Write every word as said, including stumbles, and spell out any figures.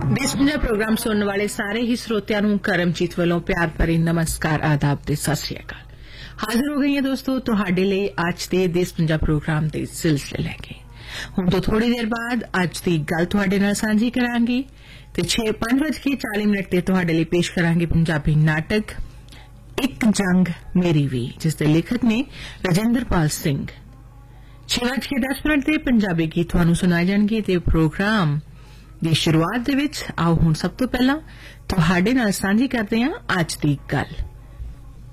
देश पंजाब प्रोग्राम सुनने वाले सारे ही श्रोतियां नूं करमजीत वालों प्यार भरे नमस्कार आदाब ते सत श्री अकाल। हाजिर हो गई है दोस्तों तुहाडे लई अज दे देश पंजाब प्रोग्राम दे सिलसिले लैके। हुण तो थोड़ी देर बाद अज दी गल तुहाडे नाल सांझी करांगी ते छे पांच बज के चाली मिनट ते तुहाडे लई पेश करांगे पंजाबी नाटक एक जंग मेरी वी, जिसके लेखक ने राजेंद्र पाल सिंह। छे बज के दस मिनट ते पंजाबी गीत तुहानूं सुनाए जाणगे ते प्रोग्राम ਦੀ ਸ਼ੁਰੂਆਤ ਦੇ ਵਿੱਚ ਆਓ ਹੁਣ ਸਭ ਤੋਂ ਪਹਿਲਾਂ ਤੁਹਾਡੇ ਨਾਲ ਸਾਂਝੀ ਕਰਦੇ ਹਾਂ ਅੱਜ ਦੀ ਗੱਲ।